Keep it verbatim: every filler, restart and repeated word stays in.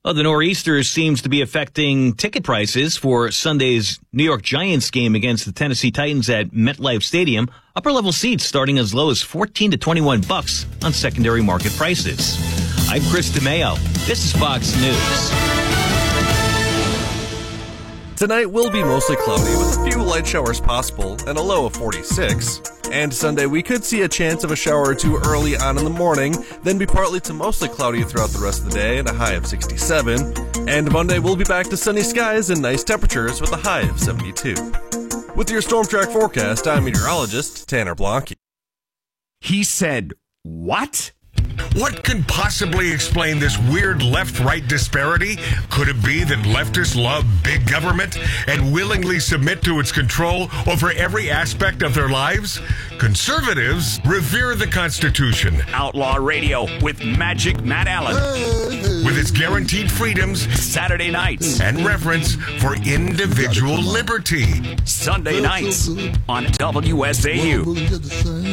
Well, the nor'easter seems to be affecting ticket prices for Sunday's New York Giants game against the Tennessee Titans at MetLife Stadium. Upper level seats starting as low as fourteen to twenty-one bucks on secondary market prices. I'm Chris DeMeo. This is Fox News. Tonight will be mostly cloudy with a few light showers possible and a low of forty-six. And Sunday we could see a chance of a shower or two early on in the morning, then be partly to mostly cloudy throughout the rest of the day and a high of sixty-seven. And Monday we'll be back to sunny skies and nice temperatures with a high of seventy-two. With your Storm Track forecast, I'm meteorologist Tanner Blanke. He said, what? What can possibly explain this weird left-right disparity? Could it be that leftists love big government and willingly submit to its control over every aspect of their lives? Conservatives revere the Constitution. Outlaw Radio with Magic Matt Allen. With its guaranteed freedoms, Saturday nights, and reverence for individual liberty. Sunday nights on W S A U.